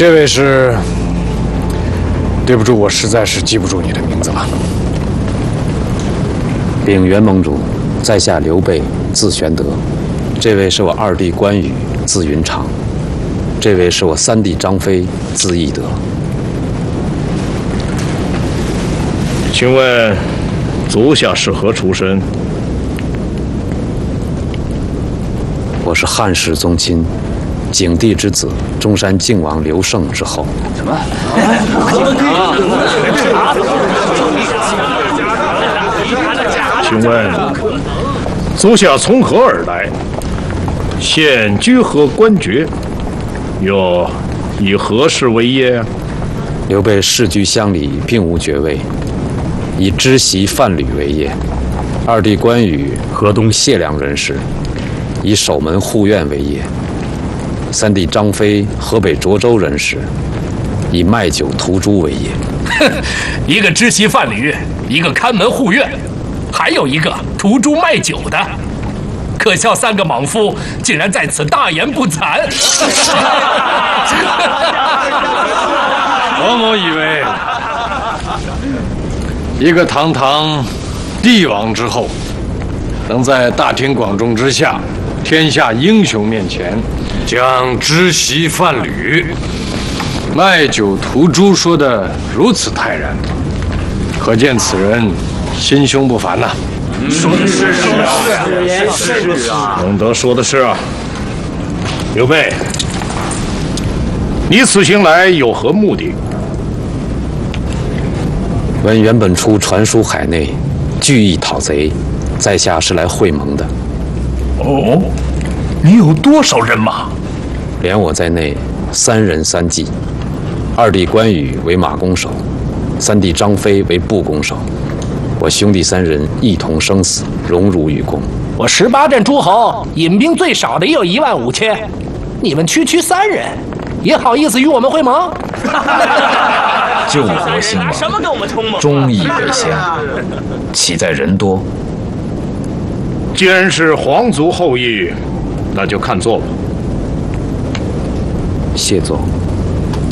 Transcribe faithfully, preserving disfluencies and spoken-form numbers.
这位是，对不住，我实在是记不住你的名字了。 禀元盟主，在下刘备，字玄德。这位是我二弟关羽，字云长。这位是我三弟张飞，字翼德。 请问，足下是何出身？ 我是汉室宗亲，景帝之子，中山靖王刘胜之后。 什么？ 请问，足下从何而来？现居何官爵？又以何事为业？ 刘备世居乡里，并无爵位，以知席贩履为业。二弟关羽河东解良人士，以守门护院为业。三弟张飞河北涿州人士，以卖酒屠猪为业。 一个知席贩履，一个看门护院，还有一个屠猪卖酒的。可笑三个莽夫竟然在此大言不惭！ 王某以为，一个堂堂帝王之后，能在大庭广众之下、天下英雄面前，将知席贩履、卖酒屠猪说得如此泰然，可见此人心胸不凡呐、啊。 说的是，说的是，是啊，蒙德说的是啊。刘备，你此行来有何目的？ 闻袁本初传书海内，聚义讨贼，在下是来会盟的。 哦，你有多少人马？ 连我在内，三人三骑。二弟关羽为马弓手，三弟张飞为步弓手。我兄弟三人一同生死，荣辱与共。 我十八镇诸侯，引兵最少的也有一万五千，你们区区三人，也好意思与我们会盟？ 救活兴亡，忠义为先，岂在人多？ 既然是皇族后裔，那就看作吧。 谢总。